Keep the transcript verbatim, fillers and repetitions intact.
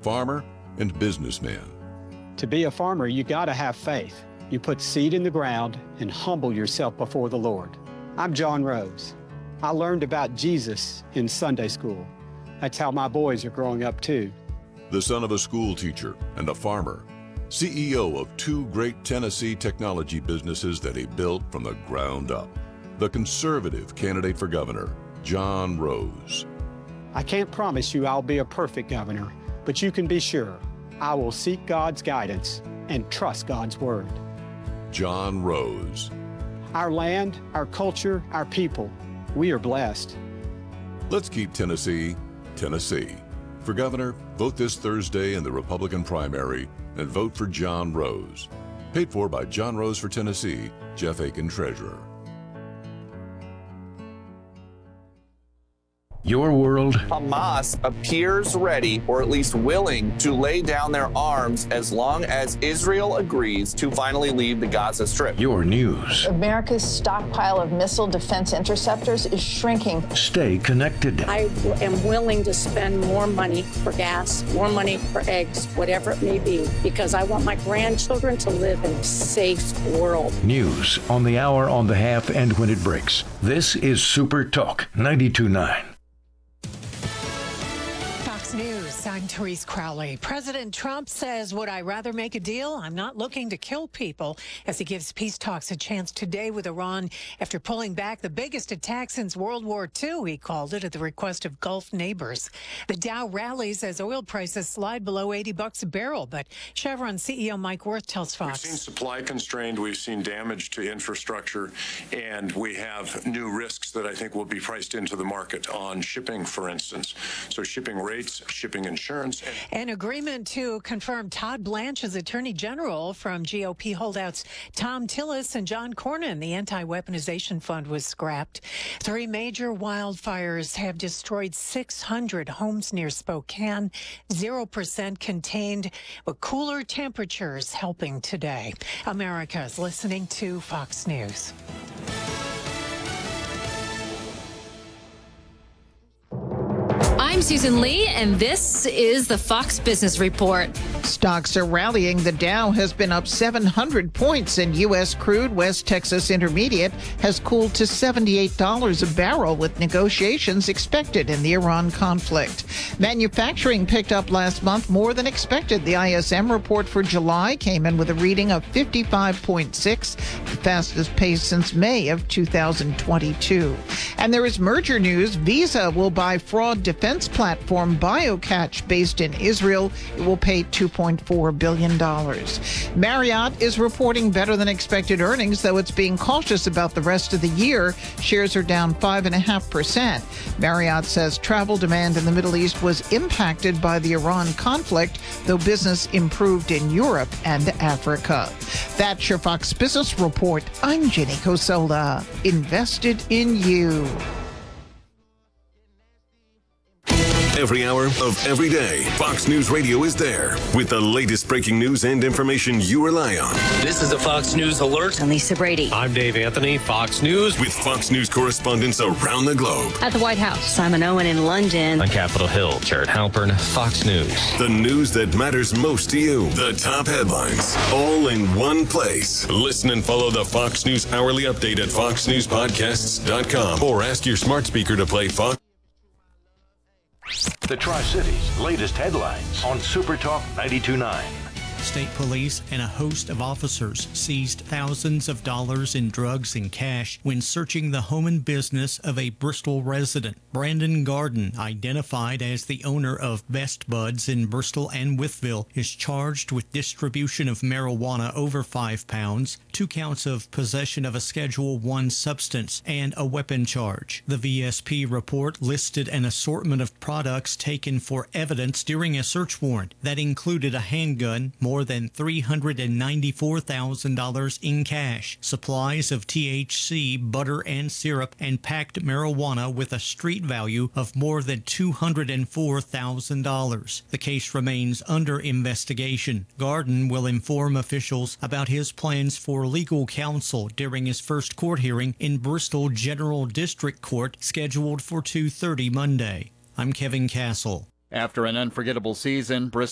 farmer and businessman. To be a farmer, you gotta have faith. You put seed in the ground and humble yourself before the Lord. I'm John Rose. I learned about Jesus in Sunday school. That's how my boys are growing up too. The son of a school teacher and a farmer, C E O of two great Tennessee technology businesses that he built from the ground up. The conservative candidate for governor, John Rose. I can't promise you I'll be a perfect governor, but you can be sure I will seek God's guidance and trust God's word. John Rose. Our land, our culture, our people, we are blessed. Let's keep Tennessee, Tennessee. For governor, vote this Thursday in the Republican primary and vote for John Rose. Paid for by John Rose for Tennessee, Jeff Aiken, Treasurer. Your world. Hamas appears ready, or at least willing, to lay down their arms as long as Israel agrees to finally leave the Gaza Strip. Your news. America's stockpile of missile defense interceptors is shrinking. Stay connected. I am willing to spend more money for gas, more money for eggs, whatever it may be, because I want my grandchildren to live in a safe world. News on the hour, on the half, and when it breaks. This is Super Talk ninety-two point nine. News. I'm Therese Crowley. President Trump says, would I rather make a deal? I'm not looking to kill people, as he gives peace talks a chance today with Iran after pulling back the biggest attack since World War Two, he called it, at the request of Gulf neighbors. The Dow rallies as oil prices slide below eighty bucks a barrel, but Chevron C E O Mike Wirth tells Fox. We've seen supply constrained, we've seen damage to infrastructure, and we have new risks that I think will be priced into the market on shipping, for instance. So shipping rates, shipping insurance. An agreement to confirm Todd Blanche as Attorney General from G O P holdouts Tom Tillis and John Cornyn. The Anti-Weaponization Fund was scrapped. Three major wildfires have destroyed six hundred homes near Spokane. Zero percent contained, but cooler temperatures helping today. America's listening to Fox News. I'm Susan Lee, and this is the Fox Business Report. Stocks are rallying. The Dow has been up seven hundred points, and U S crude West Texas Intermediate has cooled to seventy-eight dollars a barrel, with negotiations expected in the Iran conflict. Manufacturing picked up last month more than expected. The I S M report for July came in with a reading of fifty-five point six, the fastest pace since May of two thousand twenty-two. And there is merger news. Visa will buy fraud defense platform BioCatch based in Israel. It will pay two point four billion dollars. Marriott is reporting better than expected earnings, though it's being cautious about the rest of the year. Shares are down five point five percent. Marriott says travel demand in the Middle East was impacted by the Iran conflict, though business improved in Europe and Africa. That's your Fox Business Report. I'm Jenny Cosola. Invested in you. Every hour of every day, Fox News Radio is there with the latest breaking news and information you rely on. This is a Fox News alert. I'm Lisa Brady. I'm Dave Anthony, Fox News. With Fox News correspondents around the globe. At the White House, Simon Owen in London. On Capitol Hill, Jared Halpern, Fox News. The news that matters most to you. The top headlines, all in one place. Listen and follow the Fox News Hourly Update at fox news podcasts dot com or ask your smart speaker to play Fox. The Tri-Cities' latest headlines on Super Talk ninety-two point nine. State police and a host of officers seized thousands of dollars in drugs and cash when searching the home and business of a Bristol resident. Brandon Garden, identified as the owner of Best Buds in Bristol and Wytheville, is charged with distribution of marijuana over five pounds, two counts of possession of a Schedule one substance, and a weapon charge. The V S P report listed an assortment of products taken for evidence during a search warrant that included a handgun, more than three hundred ninety-four thousand dollars in cash, supplies of T H C, butter and syrup, and packed marijuana with a street value of more than two hundred four thousand dollars. The case remains under investigation. Garden will inform officials about his plans for legal counsel during his first court hearing in Bristol General District Court, scheduled for two thirty Monday. I'm Kevin Castle. After an unforgettable season, Bristol